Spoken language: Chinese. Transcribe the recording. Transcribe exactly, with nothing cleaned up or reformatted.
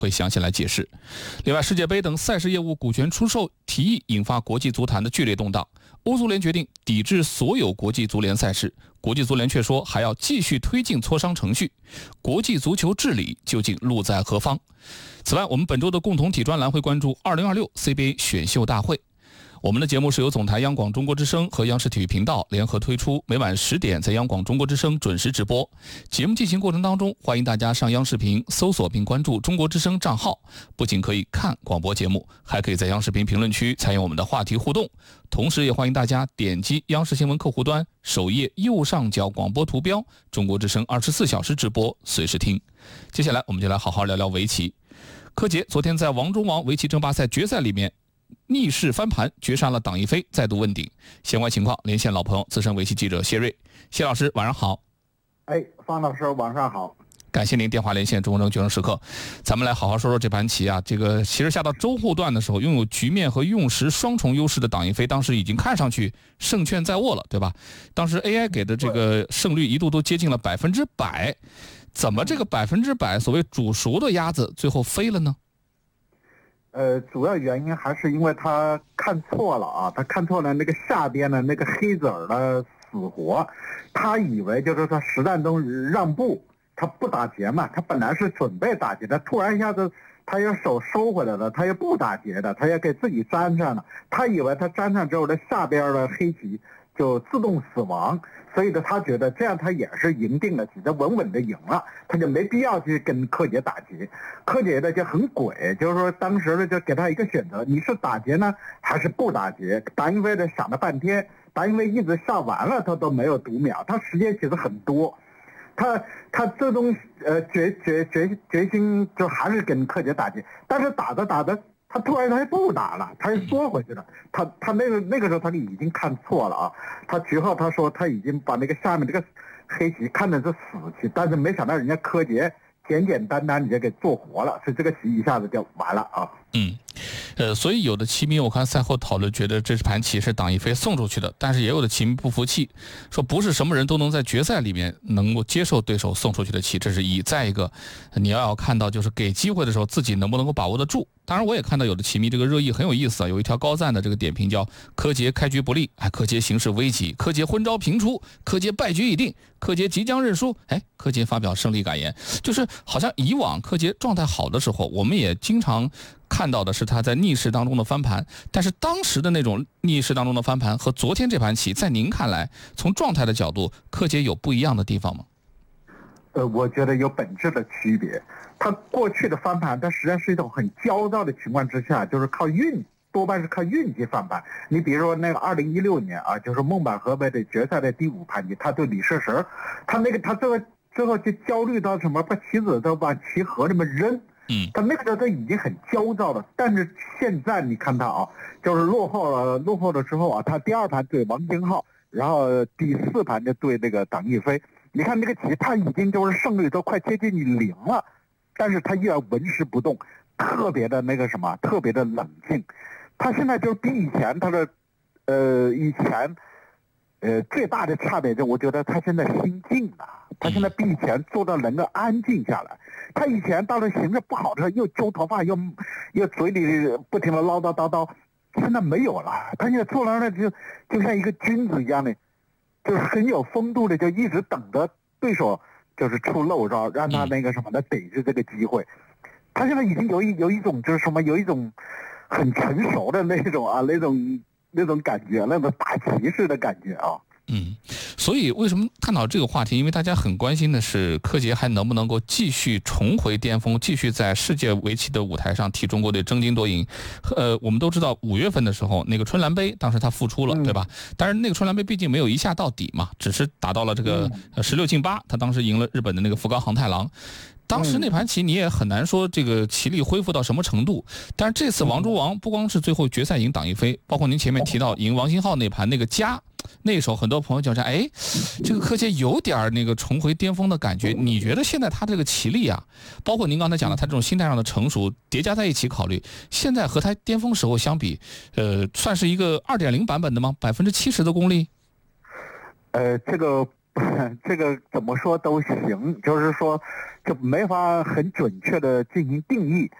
会详细来解释。另外，世界杯等赛事业务股权出售提议引发国际足坛的剧烈动荡。欧足联决定抵制所有国际足联赛事，国际足联却说还要继续推进磋商程序。国际足球治理究竟路在何方？此外，我们本周的共同体专栏会关注二零二六 C B A 选秀大会。我们的节目是由总台央广中国之声和央视体育频道联合推出，每晚十点在央广中国之声准时直播。节目进行过程当中，欢迎大家上央视频搜索并关注中国之声账号，不仅可以看广播节目，还可以在央视频评论区参与我们的话题互动。同时也欢迎大家点击央视新闻客户端首页右上角广播图标，中国之声二十四小时直播，随时听。接下来我们就来好好聊聊围棋。柯洁昨天在王中王围棋争霸赛决赛里面逆势翻盘，绝杀了党一飞，再度问鼎。相关情况连线老朋友资深围棋记者谢瑞。谢老师晚上好。 哎，方老师晚上好。 感谢您电话连线中国决胜时刻。咱们来好好说说这盘棋啊。这个其实下到周后段的时候，拥有局面和用时双重优势的党一飞当时已经看上去胜券在握了，对吧？当时 A I 给的这个胜率一度都接近了百分之百。怎么这个百分之百所谓煮熟的鸭子最后飞了呢？ 呃，主要原因还是因为他看错了啊，他看错了那个下边的那个黑子儿的死活，他以为就是说实战中让步，他不打劫嘛，他本来是准备打劫的，突然一下子他又手收回来了，他又不打劫的，他也给自己粘上了，他以为他粘上之后的下边的黑棋就自动死亡，所以呢，他觉得这样他也是赢定了，只是稳稳的赢了，他就没必要去跟柯洁打劫。柯洁呢就很诡，就是说当时呢就给他一个选择，你是打劫呢还是不打劫？党一飞呢想了半天，党一飞一直下完了他都没有读秒，他时间其实很多，他他最终呃决决决决心就还是跟柯洁打劫，但是打着打着。他突然他又不打了，他又缩回去了。他他那个那个时候他已经看错了啊！他局后他说他已经把那个下面这个黑棋看的是死棋，但是没想到人家柯洁简简单单你就给做活了，所以这个棋一下子就完了啊！ 嗯，呃，所以有的棋迷我看赛后讨论，觉得这盘棋是党一飞送出去的，但是也有的棋迷不服气，说不是什么人都能在决赛里面能够接受对手送出去的棋，这是一。再一个，你要要看到就是给机会的时候自己能不能够把握得住。当然，我也看到有的棋迷这个热议很有意思啊，有一条高赞的这个点评叫柯洁开局不利，哎，柯洁形势危急，柯洁昏招频出，柯洁败局已定，柯洁即将认输，哎，柯洁发表胜利感言，就是好像以往柯洁状态好的时候，我们也经常看到的是他在逆势当中的翻盘，但是当时的那种逆势当中的翻盘和昨天这盘棋，在您看来，从状态的角度，柯洁有不一样的地方吗？ 呃，我觉得有本质的区别。他过去的翻盘，它实际上是一种很焦躁的情况之下，就是靠运，多半是靠运气翻盘。你比如说那个二零一六年啊，就是孟晚河杯的决赛的第五盘棋，他对李世石，他那个他最后最后就焦虑到什么，把棋子都往棋盒里面扔。 嗯， 他那个时候他已经很焦躁了，但是现在你看他啊，就是落后了，落后了之后啊，他第二盘对王金浩，然后第四盘就对那个党一飞。你看那个棋，他已经就是胜率都快接近于零了，但是他依然纹丝不动，特别的那个什么，特别的冷静。他现在就比以前他的，呃，以前，呃，最大的差别就我觉得他现在心静了，他现在比以前做到能够安静下来。他以前到了形势不好的时候，又揪头发，又又嘴里不停的唠叨叨叨，现在没有了。他现在坐那儿就就像一个君子一样的。就是很有风度的，就一直等着对手就是出漏招，让他那个什么的逮住这个机会。他现在已经有一有一种就是什么，有一种很成熟的那种啊，那种那种感觉，那种打棋士的感觉啊。 嗯，所以为什么探讨这个话题？因为大家很关心的是柯洁还能不能够继续重回巅峰，继续在世界围棋的舞台上替中国队争金夺银。呃，我们都知道五月份的时候，那个春兰杯当时他复出了，对吧？但是那个春兰杯毕竟没有一下到底嘛，只是打到了这个十六进八，他当时赢了日本的那个福冈航太郎。当时那盘棋你也很难说这个棋力恢复到什么程度，但是这次王中王不光是最后决赛赢党一飞，包括您前面提到赢王金浩那盘那个家，那时候很多朋友就说，哎，这个柯洁有点那个重回巅峰的感觉。你觉得现在他这个棋力啊，包括您刚才讲的他这种心态上的成熟叠加在一起考虑，现在和他巅峰时候相比，呃，算是一个 二点零 版本的吗？百分之七十的功力？ 呃，这个这个怎么说都行，就是说，就没法很准确的进行定义。